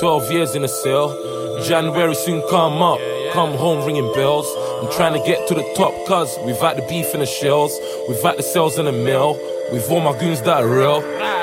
12 years in the cell. January soon come up. Come home ringing bells. I'm trying to get to the top, cuz we've had the beef and the shells. We've had the cells and the mill. With all my goons that are real.